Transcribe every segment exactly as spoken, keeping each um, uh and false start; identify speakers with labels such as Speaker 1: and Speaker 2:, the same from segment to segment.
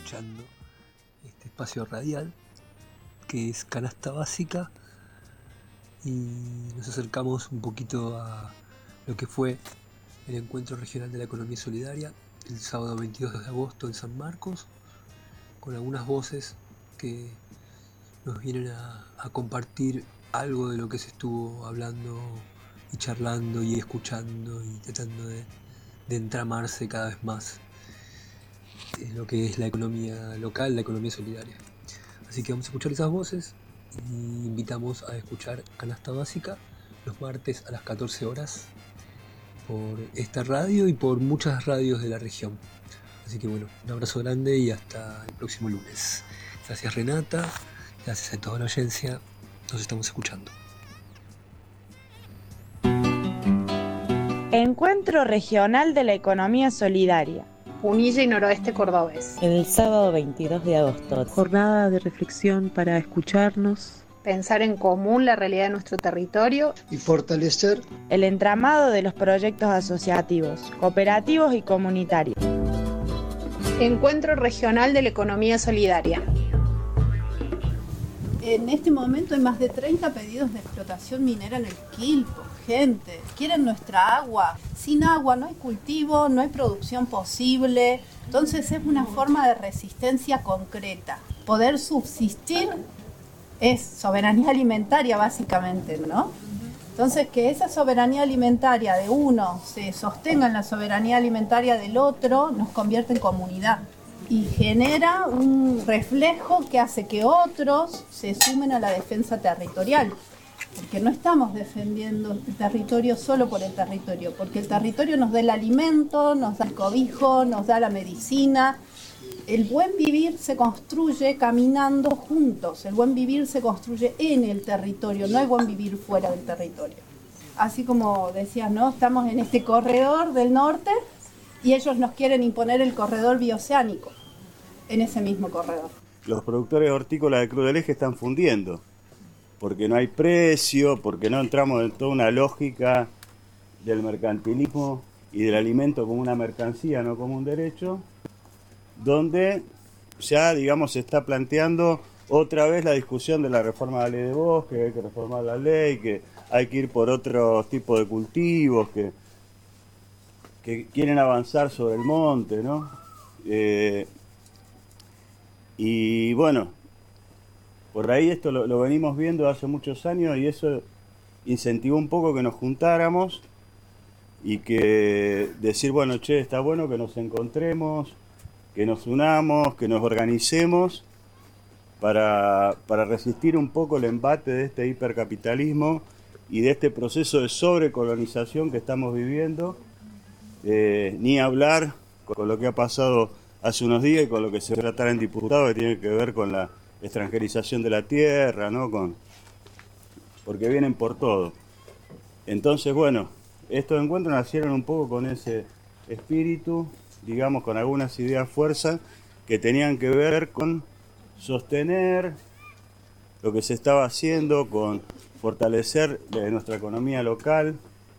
Speaker 1: escuchando este espacio radial que es Canasta Básica, y nos acercamos un poquito a lo que fue el Encuentro Regional de la Economía Solidaria el sábado veintidós de agosto en San Marcos, con algunas voces que nos vienen a, a compartir algo de lo que se estuvo hablando y charlando y escuchando y tratando de, de entramarse cada vez más en lo que es la economía local, la economía solidaria. Así que vamos a escuchar esas voces y invitamos a escuchar Canasta Básica los martes a las catorce horas por esta radio y por muchas radios de la región. Así que bueno, un abrazo grande y hasta el próximo lunes. Gracias Renata, gracias a toda la audiencia, nos estamos escuchando.
Speaker 2: Encuentro Regional de la Economía Solidaria.
Speaker 3: Punilla y Noroeste Cordobés.
Speaker 4: El sábado veintidós de agosto.
Speaker 5: Jornada de reflexión para escucharnos,
Speaker 3: Pensar en común la realidad de nuestro territorio
Speaker 6: y fortalecer
Speaker 2: el entramado de los proyectos asociativos, cooperativos y comunitarios.
Speaker 3: Encuentro Regional de la Economía Solidaria.
Speaker 7: En este momento hay más de treinta pedidos de explotación minera en el Quilpo. Gente, quieren nuestra agua. Sin agua no hay cultivo, no hay producción posible. Entonces es una forma de resistencia concreta. Poder subsistir es soberanía alimentaria básicamente, ¿no? Entonces que esa soberanía alimentaria de uno se sostenga en la soberanía alimentaria del otro nos convierte en comunidad. Y genera un reflejo que hace que otros se sumen a la defensa territorial. Porque no estamos defendiendo el territorio solo por el territorio, porque el territorio nos da el alimento, nos da el cobijo, nos da la medicina. El buen vivir se construye caminando juntos, el buen vivir se construye en el territorio, no hay buen vivir fuera del territorio. Así como decías, ¿no? Estamos en este corredor del norte y ellos nos quieren imponer el corredor bioceánico en ese mismo corredor.
Speaker 8: Los productores hortícolas de Cruz del Eje están fundiendo, porque no hay precio, porque no entramos en toda una lógica del mercantilismo y del alimento como una mercancía, no como un derecho, donde ya, digamos, se está planteando otra vez la discusión de la reforma de la ley de bosque, que hay que reformar la ley, que hay que ir por otro tipo de cultivos, que, que quieren avanzar sobre el monte, ¿no? Eh, y bueno, por ahí esto lo, lo venimos viendo hace muchos años y eso incentivó un poco que nos juntáramos y que decir, bueno, che, está bueno que nos encontremos, que nos unamos, que nos organicemos para, para resistir un poco el embate de este hipercapitalismo y de este proceso de sobrecolonización que estamos viviendo, eh, ni hablar con lo que ha pasado hace unos días y con lo que se tratará en diputados, que tiene que ver con la extranjerización de la tierra, ¿no? Con, porque vienen por todo. Entonces, bueno, estos encuentros nacieron un poco con ese espíritu, digamos, con algunas ideas fuerzas que tenían que ver con sostener lo que se estaba haciendo, con fortalecer nuestra economía local,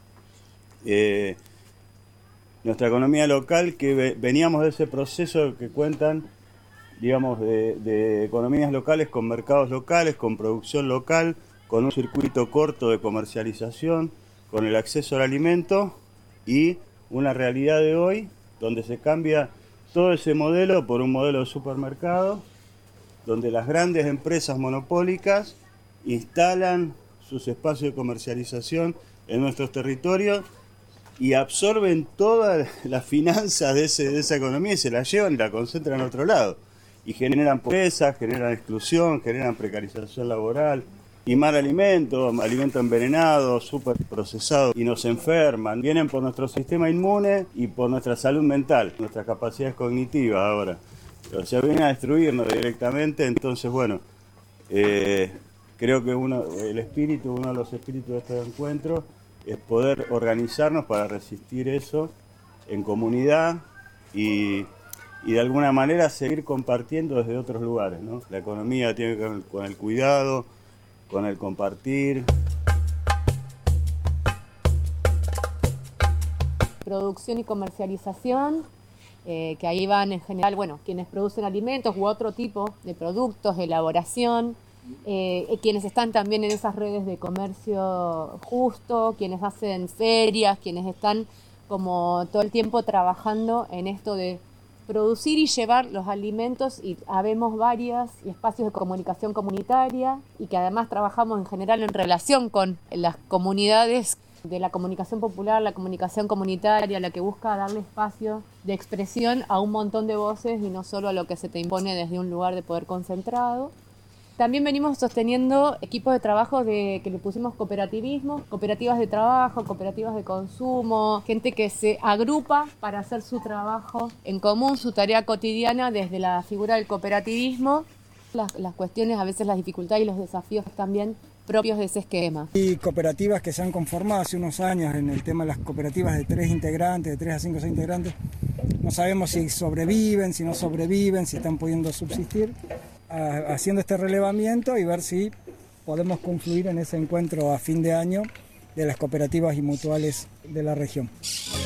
Speaker 8: eh, nuestra economía local que veníamos de ese proceso que cuentan, digamos, de, de economías locales con mercados locales, con producción local, con un circuito corto de comercialización, con el acceso al alimento y una realidad de hoy donde se cambia todo ese modelo por un modelo de supermercado, donde las grandes empresas monopólicas instalan sus espacios de comercialización en nuestros territorios y absorben todas las finanzas de, ese, de esa economía y se la llevan y la concentran en otro lado. Y generan pobreza, generan exclusión, generan precarización laboral y mal alimento, alimento envenenado, súper procesado y nos enferman. Vienen por nuestro sistema inmune y por nuestra salud mental, nuestras capacidades cognitivas ahora. O sea, vienen a destruirnos directamente, entonces bueno, eh, creo que uno, el espíritu, uno de los espíritus de este encuentro es poder organizarnos para resistir eso en comunidad y, y de alguna manera seguir compartiendo desde otros lugares, ¿no? La economía tiene que ver con el cuidado, con el compartir.
Speaker 9: Producción y comercialización
Speaker 6: eh, que ahí van en general, bueno, quienes producen alimentos u otro tipo de productos, de elaboración, eh, quienes están también en esas redes de comercio justo, quienes hacen ferias, quienes están como todo el tiempo trabajando en esto de producir y llevar los alimentos, y habemos varios espacios de comunicación comunitaria y que además trabajamos en general en relación con las comunidades de la comunicación popular, la comunicación comunitaria, la que busca darle espacio de expresión a un montón de voces y no solo a lo que se te impone desde un lugar de poder concentrado. También venimos sosteniendo equipos de trabajo de, que le pusimos cooperativismo, cooperativas de trabajo, cooperativas de consumo, gente que se agrupa para hacer su trabajo en común, su tarea cotidiana desde la figura del cooperativismo, las, las cuestiones, a veces las dificultades y los desafíos también propios de ese esquema.
Speaker 9: Y cooperativas que se han conformado hace unos años en el tema de las cooperativas de tres integrantes, de tres a cinco o seis integrantes, no sabemos si sobreviven, si no sobreviven, si están pudiendo subsistir, haciendo este relevamiento y ver si podemos confluir en ese encuentro a fin de año de las cooperativas y mutuales de la región.